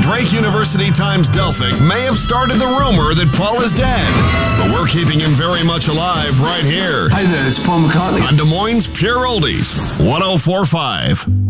Drake University Times Delphic may have started the rumor that Paul is dead, but we're keeping him very much alive right here. Hi there, it's Paul McCartney. On Des Moines Pure Oldies, 104.5.